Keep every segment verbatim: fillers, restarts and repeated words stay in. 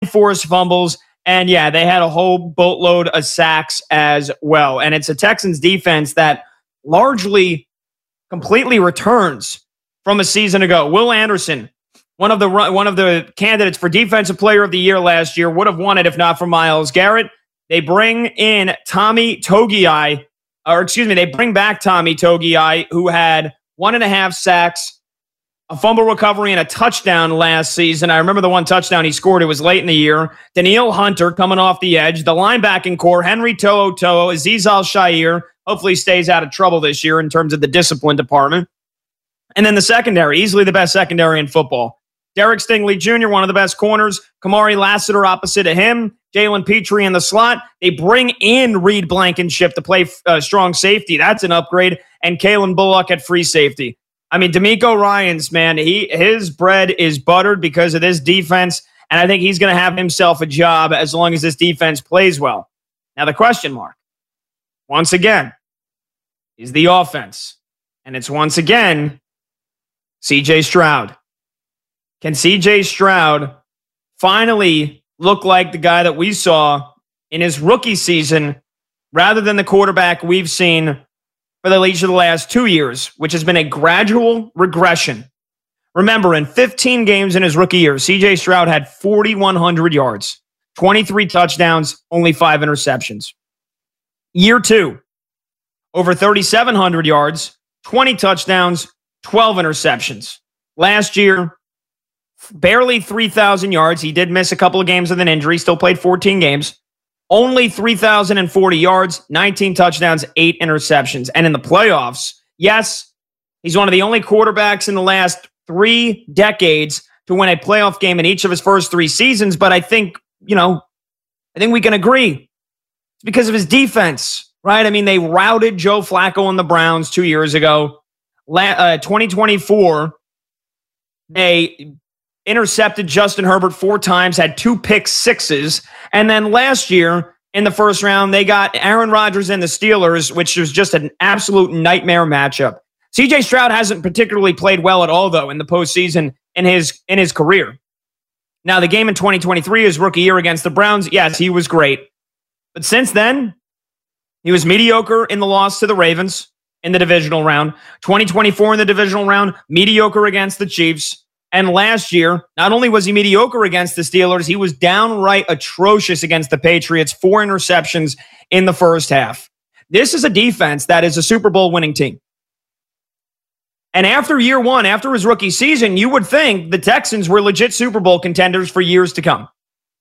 forced fumbles. And yeah, they had a whole boatload of sacks as well. And it's a Texans defense that largely completely returns from a season ago. Will Anderson, one of the one of the candidates for Defensive Player of the Year last year, would have won it if not for Myles Garrett. They bring in Tommy Togiai, or excuse me, they bring back Tommy Togiai, who had one and a half sacks, a fumble recovery, and a touchdown last season. I remember the one touchdown he scored. It was late in the year. Danielle Hunter coming off the edge. The linebacking core, Henry To'o To'o, Azeez Al-Shaair, hopefully stays out of trouble this year in terms of the discipline department. And then the secondary, easily the best secondary in football. Derek Stingley Junior, one of the best corners. Kamari Lassiter opposite of him. Jalen Petrie in the slot. They bring in Reed Blankenship to play uh, strong safety. That's an upgrade. And Kalen Bullock at free safety. I mean, D'Amico Ryans, man, he his bread is buttered because of this defense, and I think he's going to have himself a job as long as this defense plays well. Now, the question mark, once again, is the offense. And it's once again, C J Stroud. Can C J Stroud finally look like the guy that we saw in his rookie season rather than the quarterback we've seen for the each of the last two years, which has been a gradual regression? Remember, in fifteen games in his rookie year, C J Stroud had forty-one hundred yards, twenty-three touchdowns, only five interceptions. Year two, over thirty-seven hundred yards, twenty touchdowns, twelve interceptions. Last year, barely three thousand yards. He did miss a couple of games with an injury, still played fourteen games. Only three thousand forty yards, nineteen touchdowns, eight interceptions. And in the playoffs, yes, he's one of the only quarterbacks in the last three decades to win a playoff game in each of his first three seasons. But I think, you know, I think we can agree it's because of his defense, right? I mean, they routed Joe Flacco and the Browns two years ago. La- uh, twenty twenty-four, they intercepted Justin Herbert four times, had two pick sixes. And then last year in the first round, they got Aaron Rodgers and the Steelers, which was just an absolute nightmare matchup. C J Stroud hasn't particularly played well at all, though, in the postseason in his in his career. Now, the game in twenty twenty-three, his rookie year against the Browns, yes, he was great. But since then, he was mediocre in the loss to the Ravens in the divisional round. twenty twenty-four in the divisional round, mediocre against the Chiefs. And last year, not only was he mediocre against the Steelers, he was downright atrocious against the Patriots. Four interceptions in the first half. This is a defense that is a Super Bowl winning team. And after year one, after his rookie season, you would think the Texans were legit Super Bowl contenders for years to come.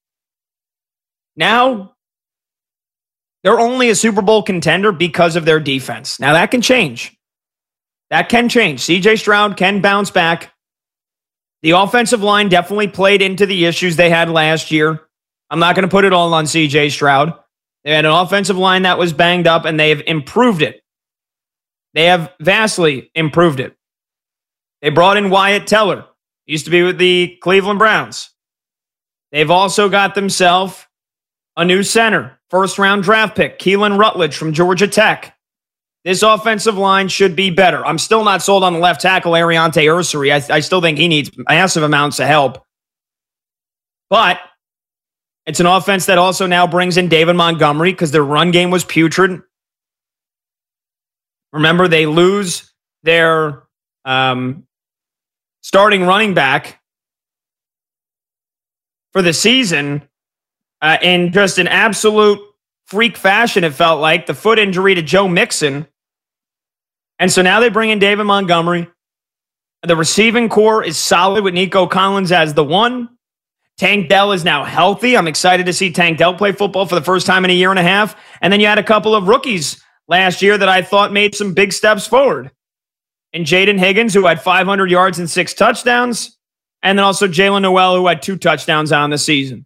Now, they're only a Super Bowl contender because of their defense. Now, that can change. That can change. C J Stroud can bounce back. The offensive line definitely played into the issues they had last year. I'm not going to put it all on C J Stroud. They had an offensive line that was banged up, and they have improved it. They have vastly improved it. They brought in Wyatt Teller. He used to be with the Cleveland Browns. They've also got themselves a new center, first-round draft pick, Keelan Rutledge from Georgia Tech. This offensive line should be better. I'm still not sold on the left tackle, Ariante Ursary. I, I still think he needs massive amounts of help. But it's an offense that also now brings in David Montgomery because their run game was putrid. Remember, they lose their um, starting running back for the season uh, in just an absolute freak fashion, it felt like. The foot injury to Joe Mixon. And so now they bring in David Montgomery. The receiving core is solid with Nico Collins as the one. Tank Dell is now healthy. I'm excited to see Tank Dell play football for the first time in a year and a half. And then you had a couple of rookies last year that I thought made some big steps forward. And Jaden Higgins, who had five hundred yards and six touchdowns. And then also Jalen Noel, who had two touchdowns on the season.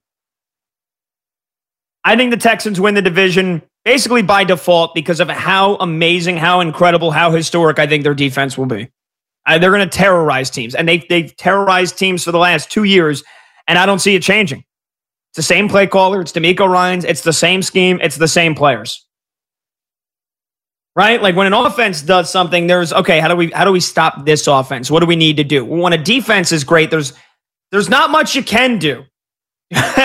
I think the Texans win the division basically by default because of how amazing, how incredible, how historic I think their defense will be. Uh, they're going to terrorize teams. And they, they've terrorized teams for the last two years, and I don't see it changing. It's the same play caller. It's D'Amico Ryans. It's the same scheme. It's the same players. Right? Like when an offense does something, there's, okay, how do we how do we stop this offense? What do we need to do? When a defense is great, there's there's not much you can do.